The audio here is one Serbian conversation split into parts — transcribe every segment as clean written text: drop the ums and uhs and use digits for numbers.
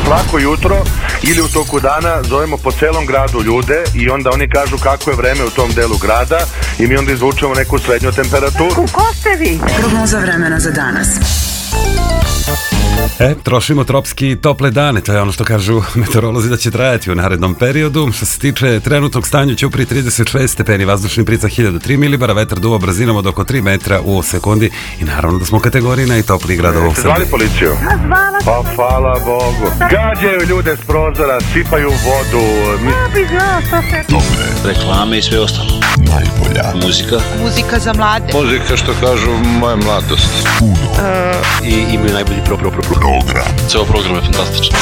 svako jutro ili u toku dana zovemo po celom gradu ljude i onda oni kažu kako je vreme u tom delu grada i mi onda izvučemo neku srednju temperaturu. Ko ste vi? Prognoza vremena za danas. Trošimo tropski tople dane, to je ono što kažu meteorolozi da će trajati u narednom periodu. Što se tiče trenutnog stanja u Ćupriji 36 stepeni, vazdušni pritisak 1003 milibara, vetar duva brzinom od oko 3 metra u sekundi i naravno da smo kategoriji najtopliji grad ovog Srbije. Zvali policiju? Pa hvala Bogu. Gađaju ljude s prozora, sipaju vodu. Dobre. Reklame i sve ostalo. Najbolja muzika. Muzika za mlade. Muzika što kažu moja mladost. I imaju najbolji program. Ceo program je fantastičan.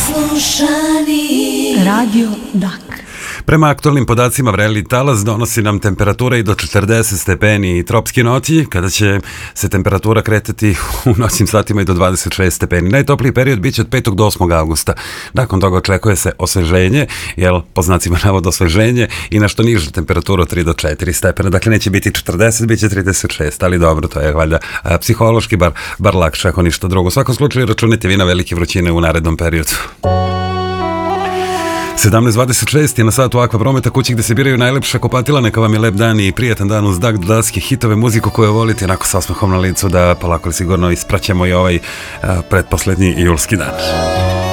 Radio Dak. Prema aktualnim podacima vreli talas donosi nam temperatura i do 40 stepeni i tropski noći, kada će se temperatura kretati u noćnim satima i do 26 stepeni. Najtopliji period bit će od 5. do 8. augusta. Nakon toga očekuje se osveženje, po znacima navoda osveženje i nešto niža temperatura od 3 do 4 stepena. Dakle, neće biti 40, bit će 36, ali dobro, to je valjda psihološki bar lakše ako ništa drugo. U svakom slučaju računajte vi na velike vrućine u narednom periodu. 17.26 je na satu Akva Prometa, kući gde se biraju najlepša kupatila. Neka vam je lep dan i prijatan dan uz dak dodatske hitove, muziku koju volite, onako sa osmehom na licu, da polako li sigurno ispraćamo i ovaj pretposlednji julski dan.